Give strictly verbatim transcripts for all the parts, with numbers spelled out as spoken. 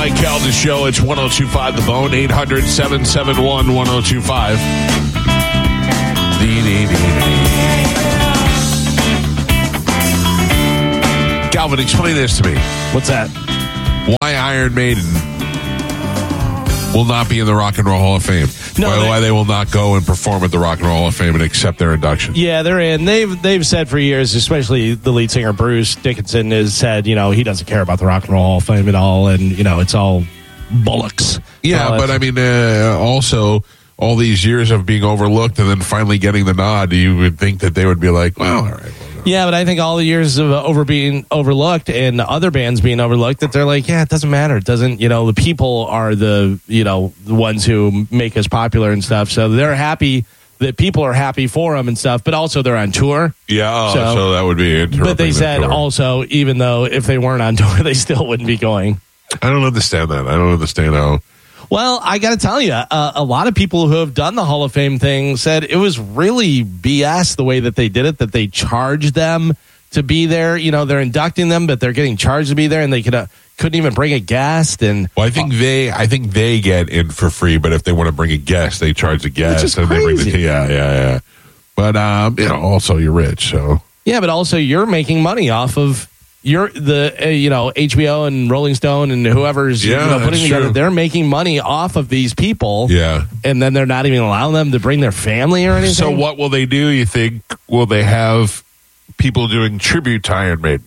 Mike Calda Show. It's one oh two point five The Bone, eight hundred, seven seven one, one oh two five. Calvin, explain this to me. What's that? Why Iron Maiden will not be in the Rock and Roll Hall of Fame. No, why, they, why they will not go and perform at the Rock and Roll Hall of Fame and accept their induction. Yeah, they're in. They've they've said for years, especially the lead singer Bruce Dickinson has said, you know, he doesn't care about the Rock and Roll Hall of Fame at all, and you know, it's all bullocks. Yeah, uh, but I mean, uh, also all these years of being overlooked and then finally getting the nod, you would think that they would be like, well, all right. Well, yeah, but I think all the years of over being overlooked and other bands being overlooked, that they're like, yeah, it doesn't matter. It doesn't, you know, the people are the, you know, the ones who make us popular and stuff. So they're happy that people are happy for them and stuff, but also they're on tour. Yeah, oh, so, so that would be interesting. But they said also, even though if they weren't on tour, they still wouldn't be going. I don't understand that. I don't understand how. Well, I got to tell you, uh, a lot of people who have done the Hall of Fame thing said it was really B S the way that they did it, that they charged them to be there. You know, they're inducting them, but they're getting charged to be there, and they could, uh, couldn't even bring a guest. And well, I think they, I think they get in for free, but if they want to bring a guest, they charge a guest. Which is and crazy. They bring the, yeah, yeah, yeah. But um, you know, also you're rich, so yeah, but also you're making money off of. You're the uh, you know H B O and Rolling Stone and whoever's yeah, you know, putting together. True. They're making money off of these people. Yeah, and then they're not even allowing them to bring their family or anything. So what will they do? You think will they have people doing tribute to Iron Maiden?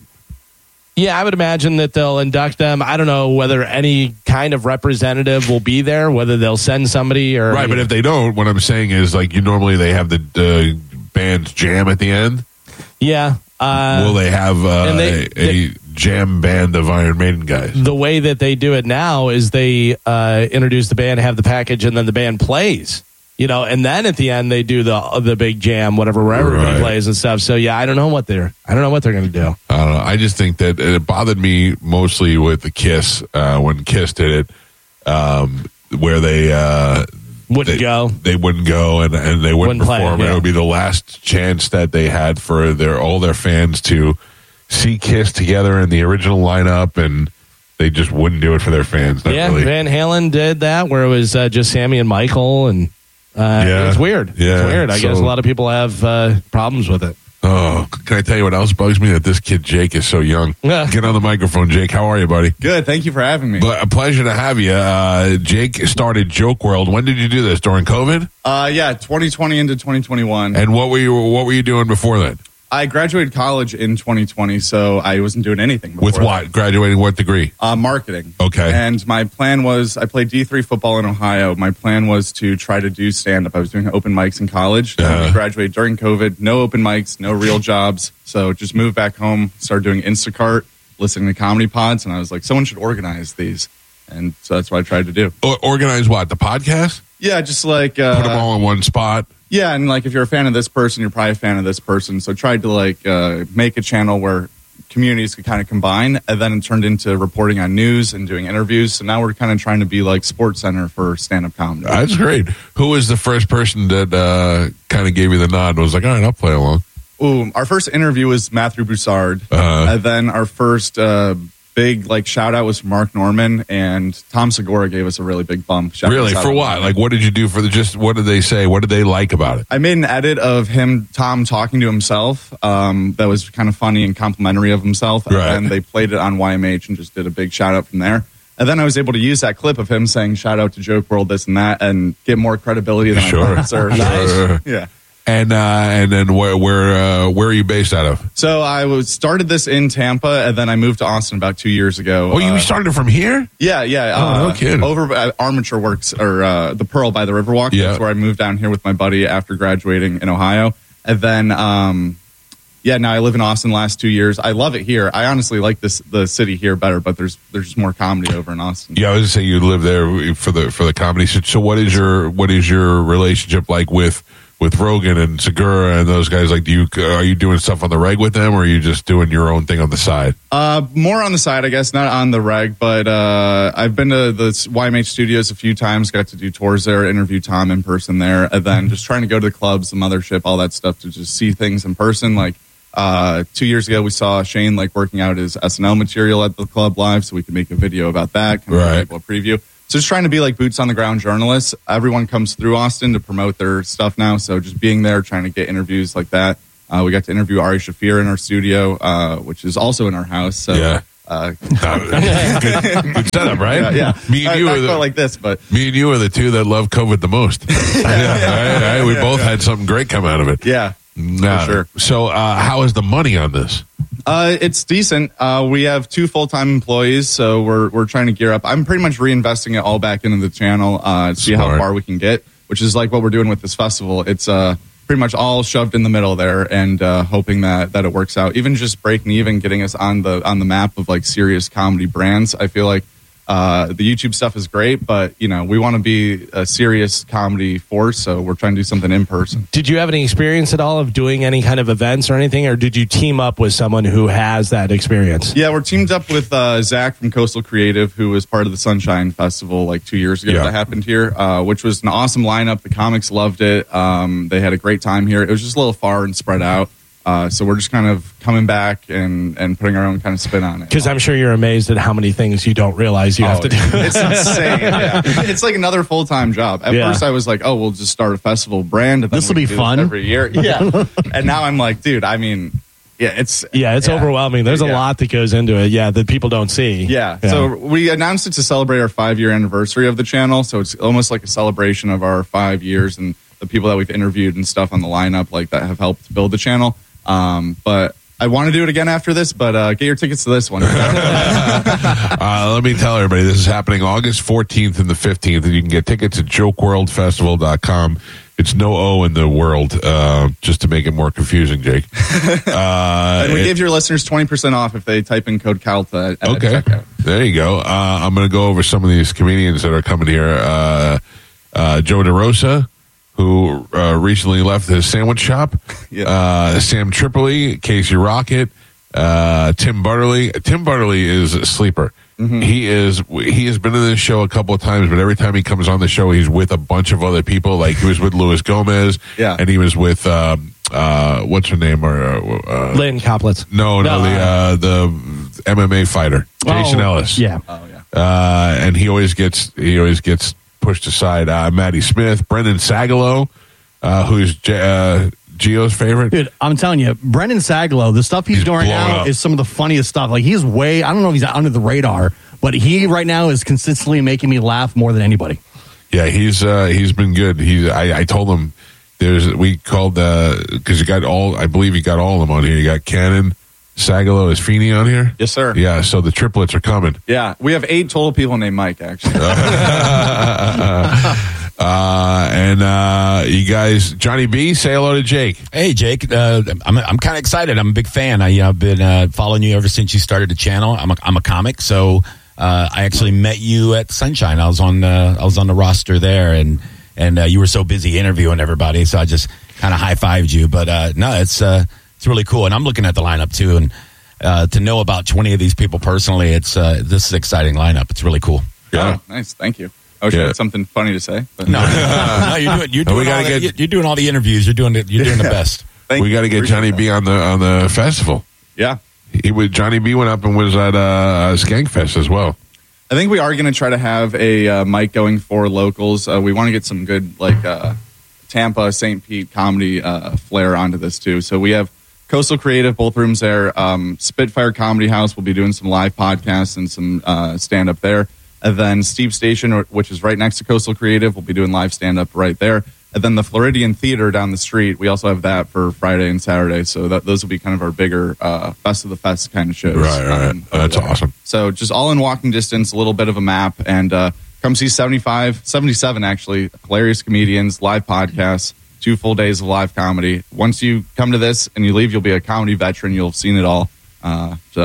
Yeah, I would imagine that they'll induct them. I don't know whether any kind of representative will be there, whether they'll send somebody or right. But know. if they don't, what I'm saying is like you normally they have the uh, band's jam at the end. Yeah. Uh, will they have uh, and they, a, they, a jam band of Iron Maiden guys? The way that they do it now is they uh, introduce the band, have the package, and then the band plays. You know, and then at the end they do the the big jam, whatever, where everybody right. plays and stuff. So yeah, I don't know what they're I don't know what they're going to do. I don't know. I just think that it bothered me mostly with the Kiss uh, when Kiss did it, um, where they. Uh, Wouldn't they, go. They wouldn't go, and, and they wouldn't, Wouldn't play, perform. yeah. And it would be the last chance that they had for their all their fans to see Kiss together in the original lineup, and they just wouldn't do it for their fans. Not yeah, really. Van Halen did that, where it was uh, just Sammy and Michael, and uh, yeah. it's weird. Yeah. It's weird. I so, guess a lot of people have uh, problems with it. Oh, can I tell you what else bugs me? That this kid Jake is so young. Yeah. Get on the microphone, Jake. How are you, buddy? Good. Thank you for having me. But a pleasure to have you. Uh, Jake started Joke World. When did you do this? During COVID? Uh, yeah, twenty twenty into twenty twenty-one. And what were you? What were you doing before that? I graduated college in twenty twenty, so I wasn't doing anything before With what? that. Graduating what degree? Uh, marketing. Okay. And my plan was, I played D three football in Ohio. My plan was to try to do stand-up. I was doing open mics in college. Uh-huh. I graduated during COVID. No open mics, no real jobs. So just moved back home, started doing Instacart, listening to comedy pods, and I was like, someone should organize these. And so that's what I tried to do. O- organize what? The podcast? Yeah, just like... Uh, Put them all in one spot? Yeah, and like if you're a fan of this person, you're probably a fan of this person. So tried to like uh, make a channel where communities could kind of combine, and then it turned into reporting on news and doing interviews. So now we're kind of trying to be like Sports Center for stand-up comedy. That's great. Who was the first person that uh, kind of gave you the nod and was like, all right, I'll play along? Ooh, our first interview was Matthew Broussard. Uh-huh. And then our first uh, big like shout out was from Mark Norman, and Tom Segura gave us a really big bump. Shout Really? us For out. what? Like, what did you do for the, just, what did they say? What did they like about it? I made an edit of him, Tom, talking to himself. Um, that was kind of funny and complimentary of himself. And Right. then they played it on Y M H and just did a big shout out from there. And then I was able to use that clip of him saying shout out to Joke World, this and that, and get more credibility than Sure. I deserve. Sure. Yeah. And uh, and then where where uh, where are you based out of? So I was started this in Tampa, and then I moved to Austin about two years ago. Oh, you Uh, started from here? Yeah, yeah. Oh, uh, no kidding. Over at Armature Works, or uh, the Pearl by the Riverwalk. Yeah. That's where I moved down here with my buddy after graduating in Ohio. And then, um, yeah, now I live in Austin the last two years. I love it here. I honestly like this the city here better, but there's there's just more comedy over in Austin. Yeah, I was gonna say you live there for the for the comedy. So, so what is your what is your relationship like with with Rogan and Segura and those guys? Like, do you are you doing stuff on the reg with them, or are you just doing your own thing on the side? Uh, more on the side, I guess, not on the reg, but uh, I've been to the Y M H studios a few times, got to do tours there, interview Tom in person there, and then just trying to go to the clubs, the mothership, all that stuff to just see things in person. Like, Uh, two years ago, we saw Shane like working out his S N L material at the club live, so we could make a video about that, kind of Right. give people a preview. So just trying to be like boots on the ground journalists. Everyone comes through Austin to promote their stuff now, so just being there, trying to get interviews like that. Uh, we got to interview Ari Shafir in our studio, uh, which is also in our house. So, Yeah. uh, good, good setup, right? yeah, yeah. Me and Uh, you not are the, quite like this, but me and you are the two that love COVID the most. yeah, right, right? We yeah, both yeah. had something great come out of it. yeah. Nah. sure. So, uh, how is the money on this? Uh, it's decent. Uh, we have two full-time employees, so we're we're trying to gear up. I'm pretty much reinvesting it all back into the channel uh, to see how Smart. far we can get, which is like what we're doing with this festival. It's uh, pretty much all shoved in the middle there, and uh, hoping that that it works out. Even just breaking even, getting us on the on the map of like serious comedy brands. I feel like uh, the YouTube stuff is great, but you know we want to be a serious comedy force, so we're trying to do something in person. Did you have any experience at all of doing any kind of events or anything, or did you team up with someone who has that experience? Yeah, we're teamed up with uh, Zach from Coastal Creative, who was part of the Sunshine Festival like two years ago Yeah. that happened here, uh, which was an awesome lineup. The comics loved it. Um, they had a great time here. It was just a little far and spread out. Uh, so we're just kind of coming back and, and putting our own kind of spin on it. Because I'm sure you're amazed at how many things you don't realize you have Oh, to do. It's insane. Yeah. It's like another full time job. At Yeah. first, I was like, "Oh, we'll just start a festival brand. And then This'll we be can do this fun. every year." Yeah, and now I'm like, dude. I mean, yeah, it's Yeah, it's overwhelming. There's a Yeah. lot that goes into it. Yeah, that people don't see. Yeah. So we announced it to celebrate our five year anniversary of the channel. So it's almost like a celebration of our five years and the people that we've interviewed and stuff on the lineup, like that have helped build the channel. Um, but I want to do it again after this, but uh, get your tickets to this one. Uh, let me tell everybody, this is happening August fourteenth and the fifteenth, and you can get tickets at joke world festival dot com. It's no O in the world, uh, just to make it more confusing, Jake. Uh, and we it- give your listeners twenty percent off if they type in code CALTA at, at Okay, checkout. there you go. Uh, I'm going to go over some of these comedians that are coming here. Uh, uh, Joe DeRosa, who uh, recently left his sandwich shop. Yeah. Uh, Sam Tripoli, Casey Rocket, uh, Tim Butterly. Tim Butterly is a sleeper. Mm-hmm. He is. He has been in this show a couple of times, but every time he comes on the show, he's with a bunch of other people. Like he was with Luis Gomez, Yeah. and he was with um, uh, what's her name? Or uh, Lynn Coplitz. no, no, No, the uh, the M M A fighter, Jason Oh, Ellis. Yeah. Oh, yeah. Uh, and he always gets he always gets pushed aside. Uh, Maddie Smith, Brendan Sagalow, uh, who's J- uh, Gio's favorite. Dude, I'm telling you, Brendan Sagalow, the stuff he's, He's doing blowing now up. is some of the funniest stuff. Like, he's way, I don't know if he's under the radar, but he right now is consistently making me laugh more than anybody. Yeah, he's uh, he's been good. He's I, I told him there's we called because you got all I believe you got all of them on here. You got Cannon, Sagalow, is Feeney on here? Yes, sir. Yeah, so the triplets are coming. Yeah. We have eight total people named Mike, actually. Uh, and uh, you guys, Johnny B, say hello to Jake. Hey, Jake. Uh, I'm I'm kind of excited. I'm a big fan. I, you know, I've been uh, following you ever since you started the channel. I'm a, I'm a comic, so uh, I actually met you at Sunshine. I was on uh, I was on the roster there, and and uh, you were so busy interviewing everybody, so I just kind of high fived you. But uh, no, it's uh, it's really cool, and I'm looking at the lineup too, and uh, to know about twenty of these people personally, it's uh, this is an exciting lineup. It's really cool. Yeah. Oh, nice. Thank you. I wish I Yeah. had something funny to say. But No, no, you're doing you're And we doing, gotta all the, get- you're doing all the interviews. You're doing it. You're doing the best. Thank we you. got to get Appreciate Johnny that. B on the on the festival. Yeah. He would Johnny B went up and was at uh, Skankfest as well. I think we are going to try to have a uh, mic going for locals. Uh, we want to get some good, like, uh, Tampa, Saint Pete comedy uh, flair onto this, too. So we have Coastal Creative, both rooms there. Um, Spitfire Comedy House will be doing some live podcasts and some uh, stand-up there. And then Steve Station, which is right next to Coastal Creative, will be doing live stand-up right there. And then the Floridian Theater down the street, we also have that for Friday and Saturday. So that, those will be kind of our bigger uh, Best of the Fest kind of shows. Right, right. um, over That's there. awesome. So just all in walking distance, a little bit of a map, and uh, come see seventy-five, seventy-seven actually, hilarious comedians, live podcasts, two full days of live comedy. Once you come to this and you leave, you'll be a comedy veteran. You'll have seen it all. Uh, so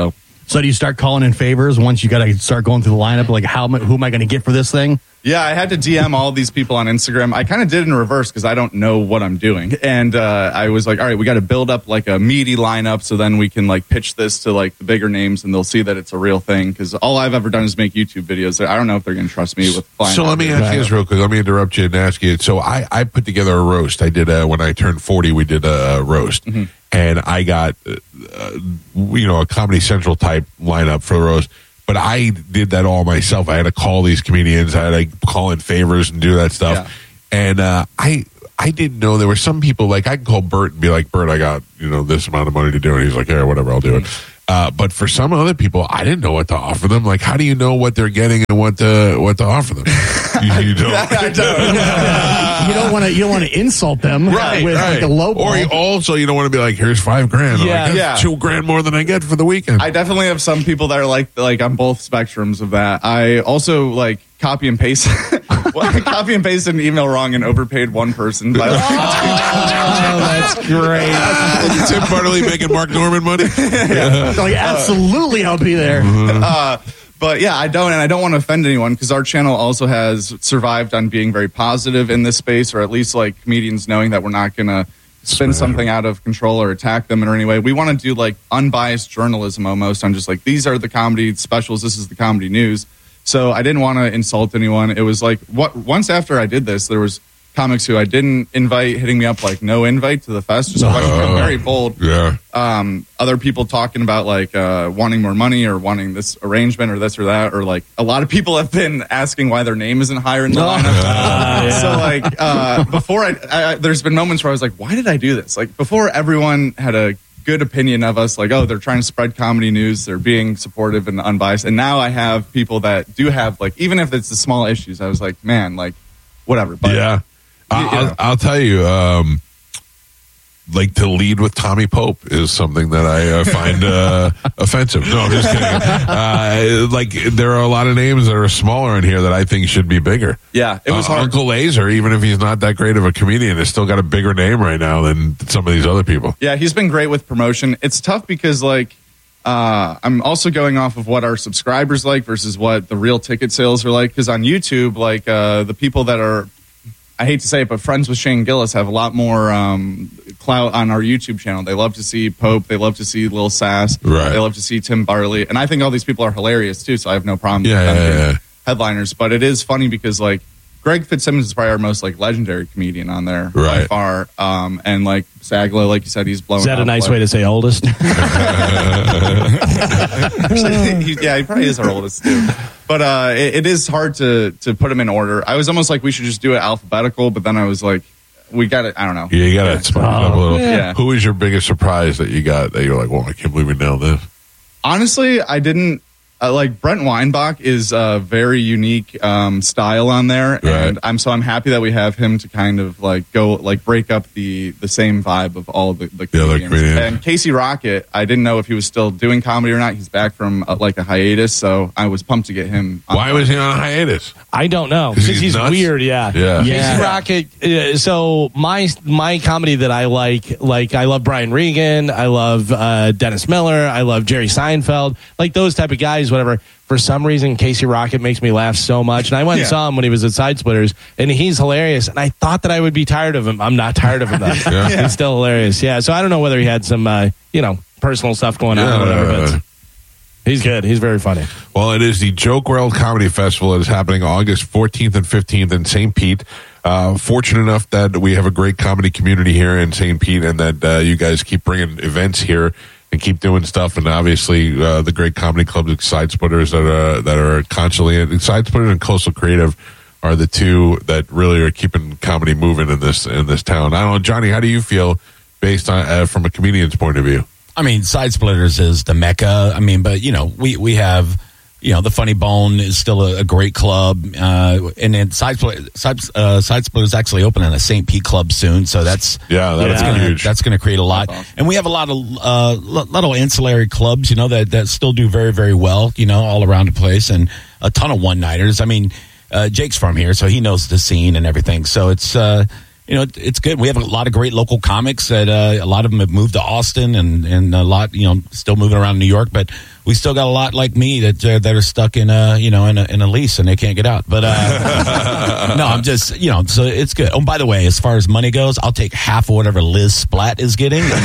So do you start calling in favors once you got to start going through the lineup? Like, how am I- who am I going to get for this thing? Yeah, I had to D M all these people on Instagram. I kind of did it in reverse because I don't know what I'm doing. And uh, I was like, all right, we got to build up like a meaty lineup so then we can like pitch this to like the bigger names and they'll see that it's a real thing. Because all I've ever done is make YouTube videos. I don't know if they're going to trust me with flying. So let me ask you this real quick. Let me interrupt you and ask you. So I, I put together a roast. I did a, when I turned forty, we did a roast. Mm-hmm. And I got, uh, you know, a Comedy Central type lineup for the roast. But I did that all myself. I had to call these comedians. I had to call in favors and do that stuff. Yeah. And uh, I I didn't know there were some people, like I can call Bert and be like, Bert, I got, you know, this amount of money to do it. He's like, yeah, whatever, I'll do it. Uh, but for some other people, I didn't know what to offer them. Like, how do you know what they're getting and what to what to offer them? you, you don't. I don't. You don't want to. You don't want to insult them, right? With right. like a low ball. Or you also, you don't want to be like, here's five grand. Yeah, like, yeah. two grand more than I get for the weekend. I definitely have some people that are like like on both spectrums of that. I also like copy and paste, copy and paste an email wrong and overpaid one person. By like, Oh, that's great. Tim Bartley making Mark Norman money. Yeah. Like, absolutely, I'll be there. uh, but yeah, I don't, and I don't want to offend anyone because our channel also has survived on being very positive in this space, or at least like comedians knowing that we're not going to spin something out of control or attack them in any way. We want to do like unbiased journalism almost on just like, these are the comedy specials, this is the comedy news. So I didn't want to insult anyone. It was like, what once after I did this, there was comics who I didn't invite hitting me up like no invite to the fest, just uh, very bold. Yeah. Um, other people talking about like uh, wanting more money or wanting this arrangement or this or that, or like a lot of people have been asking why their name isn't higher in the lineup. Uh, yeah. So like uh, before, I, I there's been moments where I was like, why did I do this? Like before, everyone had a good opinion of us, like, oh, they're trying to spread comedy news, they're being supportive and unbiased. And now I have people that do have like, even if it's the small issues, I was like, man, like whatever. But yeah. I'll, I'll tell you, um, like to lead with Tommy Pope is something that I uh, find uh, offensive. No, I'm just kidding. Uh, like there are a lot of names that are smaller in here that I think should be bigger. Yeah, it was uh, hard. Uncle Laser, even if he's not that great of a comedian, has still got a bigger name right now than some of these other people. Yeah, he's been great with promotion. It's tough because like uh, I'm also going off of what our subscribers like versus what the real ticket sales are like. Because on YouTube, like uh, the people that are, I hate to say it, but friends with Shane Gillis have a lot more um, clout on our YouTube channel. They love to see Pope. They love to see Lil Sass. Right. They love to see Tim Bartley. And I think all these people are hilarious, too, so I have no problem Yeah, with them yeah, being yeah. headliners. But it is funny because, like, Greg Fitzsimmons is probably our most, like, legendary comedian on there by Right. far. Um, and, like, Sagla, like you said, he's blowing Is that a up, nice like- way to say oldest? Actually, he, yeah, he probably is our oldest too. But uh, it, it is hard to to put them in order. I was almost like we should just do it alphabetical, but then I was like, we got it. I don't know. Yeah, you got to spice it up a little. Yeah. Who was your biggest surprise that you got that you're like, well, I can't believe we nailed this? Honestly, I didn't. Uh, like Brent Weinbach is a very unique um, style on there, Right. and I'm so I'm happy that we have him to kind of like go like break up the the same vibe of all the the The other comedians. comedians. And Casey Rocket, I didn't know if he was still doing comedy or not. He's back from uh, like a hiatus, so I was pumped to get him. on. Why was he on a hiatus? I don't know. 'Cause Because he's he's, nuts? weird, yeah. Yeah. Casey Yeah. Rocket. Uh, so my my comedy that I like, like I love Brian Regan, I love uh, Dennis Miller, I love Jerry Seinfeld, like those type of guys, whatever. For some reason, Casey Rocket makes me laugh so much. And I went and Yeah. saw him when he was at Side Splitters, and he's hilarious. And I thought that I would be tired of him. I'm not tired of him, though. Yeah. He's still hilarious. Yeah, so I don't know whether he had some, uh, you know, personal stuff going on or whatever, but he's good. He's very funny. Well, it is the Joke World Comedy Festival. It is happening August fourteenth and fifteenth in Saint Pete. Uh, fortunate enough that we have a great comedy community here in Saint Pete, and that uh, you guys keep bringing events here and keep doing stuff. And obviously, uh, the great comedy clubs, like Side Splitters, that are that are constantly in. Side Splitters and Coastal Creative are the two that really are keeping comedy moving in this in this town. I don't know, Johnny. How do you feel based on uh, from a comedian's point of view? I mean, Side Splitters is the mecca. I mean, but you know, we we have, you know, the Funny Bone is still a, a great club, uh, and then Side Split, Side, uh, Side Splitters actually opening a Saint Pete club soon, so that's Yeah, that's Yeah. gonna, huge. that's going to create a lot. That's awesome. And we have a lot of uh, lo- little ancillary clubs, you know, that that still do very very well, you know, all around the place, and a ton of one nighters. I mean, uh, Jake's from here, so he knows the scene and everything. So it's. Uh, You know, it- it's good. We have a lot of great local comics that uh, a lot of them have moved to Austin, and, and a lot, you know, still moving around New York. But we still got a lot like me that uh, that are stuck in a you know in a, in a lease and they can't get out. But uh, no, I'm just you know so it's good. Oh, by the way, as far as money goes, I'll take half of whatever Liz Splat is getting. uh,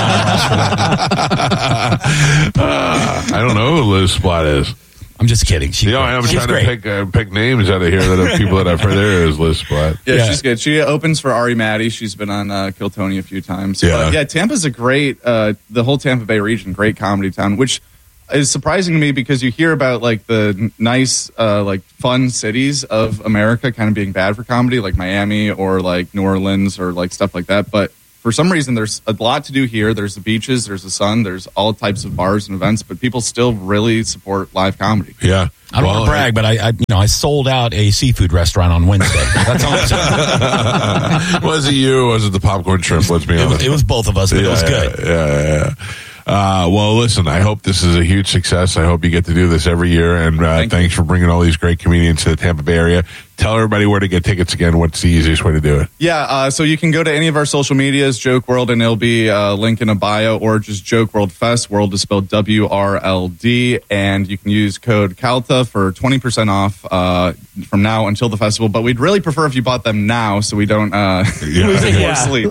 I don't know who Liz Splat is. I'm just kidding. She, you know, I'm she's trying great. to pick uh, pick names out of here that are people that I've heard. There is Liz Splat. Yeah, Yeah. she's good. She opens for Ari Maddie. She's been on uh, Kill Tony a few times. Yeah. But yeah, Tampa's a great, uh, the whole Tampa Bay region, great comedy town, which is surprising to me because you hear about like the n- nice, uh, like fun cities of America kind of being bad for comedy, like Miami or like New Orleans or like stuff like that. But for some reason, there's a lot to do here. There's the beaches, there's the sun, there's all types of bars and events, but people still really support live comedy. Yeah. I don't Well, want to brag, but I, I, you know, I sold out a seafood restaurant on Wednesday. That's all I'm saying. was it you or was it the popcorn shrimp? Let's be It was, honest. it was both of us, but yeah, it was yeah, good. Yeah, yeah, yeah. Uh, well, listen, I hope this is a huge success. I hope you get to do this every year. And uh, Thank thanks for bringing all these great comedians to the Tampa Bay area. Tell everybody where to get tickets again. What's the easiest way to do it? Yeah, uh, so you can go to any of our social medias, Joke World, and it'll be a link in a bio, or just Joke World Fest. World is spelled W R L D, and you can use code CALTA for twenty percent off uh, from now until the festival. But we'd really prefer if you bought them now so we don't uh, Yeah. lose any more Yeah. sleep.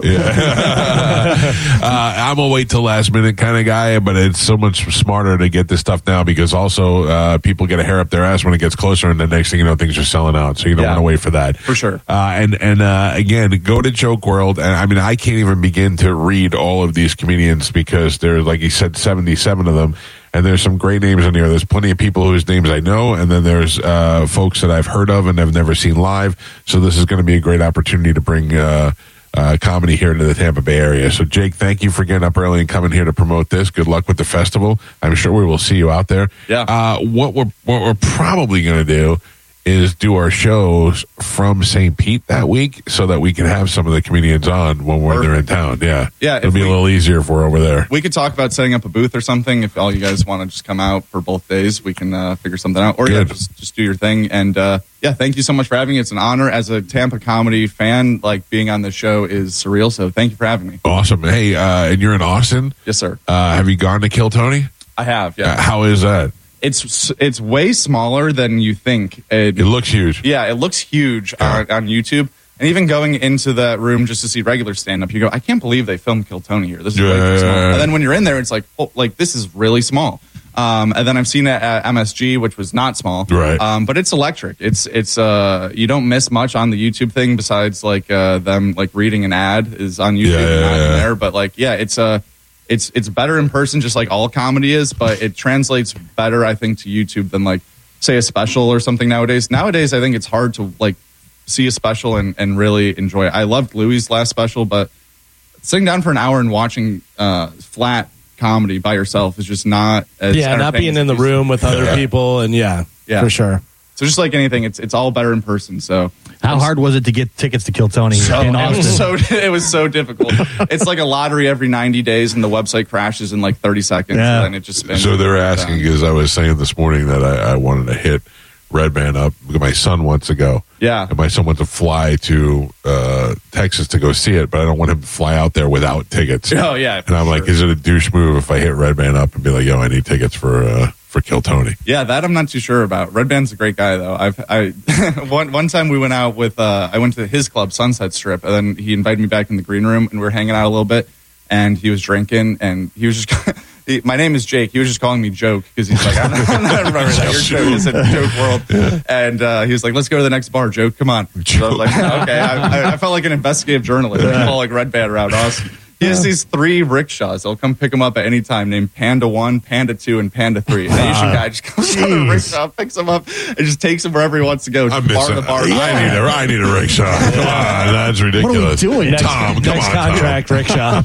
uh, I'm a wait till last minute kind of guy, but it's so much smarter to get this stuff now because also uh, people get a hair up their ass when it gets closer, and the next thing you know, things are selling out. So you don't Yeah. want to wait for that. For sure. Uh, and and uh, again, go to Joke World. And I mean, I can't even begin to read all of these comedians because there's, like you said, seventy-seven of them. And there's some great names in here. There's plenty of people whose names I know, and then there's uh, folks that I've heard of and have never seen live. So this is going to be a great opportunity to bring uh, uh, comedy here to the Tampa Bay area. So, Jake, thank you for getting up early and coming here to promote this. Good luck with the festival. I'm sure we will see you out there. Yeah. Uh, what we're what we're probably going to do is do our shows from Saint Pete that week so that we can have some of the comedians on when we're they're in town. Yeah. Yeah, It'll if be a we- little easier if we're over there. We could talk about setting up a booth or something. If all you guys want to just come out for both days, we can uh, figure something out. Or yeah, Good. just just do your thing. And uh, yeah, thank you so much for having me. It's an honor as a Tampa comedy fan. Like being on the show is surreal. So thank you for having me. Awesome. Hey, uh, and you're in Austin? Yes, sir. Uh, have you gone to Kill Tony? I have. Yeah. Uh, how is that? It's it's way smaller than you think. It, It looks huge. yeah, it looks huge Yeah. on, on YouTube. And even going into that room just to see regular stand up, you go, I can't believe they filmed Kill Tony here. This is way too Yeah. small. And then when you're in there, it's like, oh, like this is really small. Um, and then I've seen it at M S G, which was not small, Right. Um, but it's electric. It's it's uh, you don't miss much on the YouTube thing besides like uh, them like reading an ad is on YouTube Yeah, and not yeah, in yeah. there. But like, yeah, it's uh, it's it's better in person, just like all comedy is. But it translates better, I think, to YouTube than like say a special or something nowadays. Nowadays, I think it's hard to like see a special and, and really enjoy it. I loved Louis' last special, but sitting down for an hour and watching uh, flat comedy by yourself is just not as Yeah, not being entertaining in the as it used to room with other Yeah. people, and yeah, Yeah. for sure. be. So just like anything, it's it's all better in person. So How hard was it to get tickets to Kill Tony so, in it Austin? was so it was so difficult. It's like a lottery every ninety days, and the website crashes in like thirty seconds, Yeah. and then it just spins. So they're and asking, done. because I was saying this morning that I, I wanted to hit Red Band up because my son wants to go. Yeah. And my son wants to fly to uh, Texas to go see it, but I don't want him to fly out there without tickets. Oh yeah, And I'm like, sure. is it a douche move if I hit Red Band up and be like, yo, I need tickets for uh, for Kill Tony? Yeah, that I'm not too sure about. Red Band's a great guy though. I've I one one time we went out with uh I went to his club, Sunset Strip, and then he invited me back in the green room and we were hanging out a little bit, and he was drinking and he was just he, my name is Jake. He was just calling me Joke because he's like, I'm not, I'm not remember that. You're Joke. He said Joke World, and uh, he was like, let's go to the next bar, Joke. Come on. So I was like, okay. I, I, I felt like an investigative journalist. I call like Red Band around Austin. He has these three rickshaws. I'll come pick him up at any time, named Panda One, Panda Two, and Panda Three. And the Asian guy just comes out of the rickshaw, picks him up, and just takes him wherever he wants to go. I Bar miss to it. bar. I need a I need a rickshaw. Come on, that's ridiculous. doing? Next, Tom, come next on, Tom. contract, rickshaw.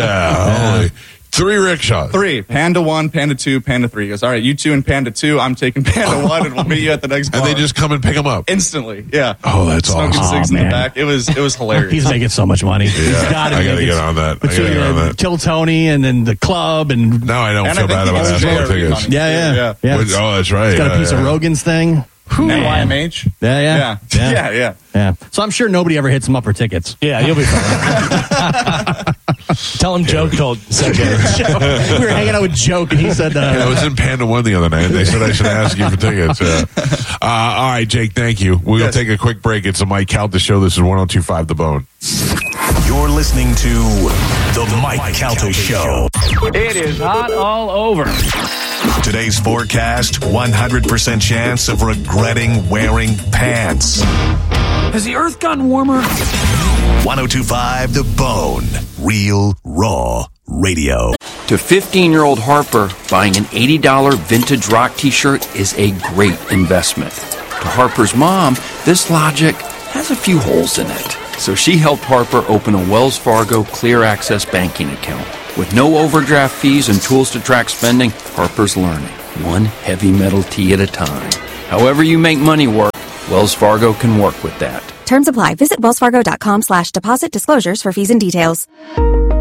Yeah, holy. Three rickshaws. Three. Panda One, Panda Two, Panda Three. He goes, all right, you two and Panda Two. I'm taking Panda One, and we'll meet you at the next bar. And they just come and pick them up. instantly, yeah. Oh, that's Smoking awesome. cigs Oh, in the man. back. It was it was hilarious. He's making so much money. He's Yeah, gotta I got to make get it- on that. I got to Between get on uh, that. Kill Tony and then the club and Now I don't And feel I think bad he about gets asking for very tickets. funny. yeah, yeah, Yeah. yeah. What- It's oh, that's right. got a Yeah, piece of yeah. Rogan's thing. N Y M H. Yeah, yeah. Yeah. Yeah. Yeah, yeah. Yeah. So I'm sure nobody ever hits him up for tickets. Yeah, you'll be fine. Tell him Joe told said that. We were hanging out with Joke, and he said, uh, Yeah, I was in Panda One the other night. They said I should ask you for tickets. Yeah. Uh, all right, Jake, thank you. We'll Yes. take a quick break. It's the Mike Calta Show. This is one oh two point five The Bone. You're listening to The Mike Calta Show. It is hot all over. Today's forecast, one hundred percent chance of regretting wearing pants. Has the earth gotten warmer? one oh two point five The Bone. Real, raw radio. To fifteen-year-old Harper, buying an eighty dollars vintage rock t-shirt is a great investment. To Harper's mom, this logic has a few holes in it. So she helped Harper open a Wells Fargo Clear Access banking account. With no overdraft fees and tools to track spending, Harper's learning, one heavy metal tee at a time. However you make money work, Wells Fargo can work with that. Terms apply. Visit wellsfargo.com slash deposit disclosures for fees and details.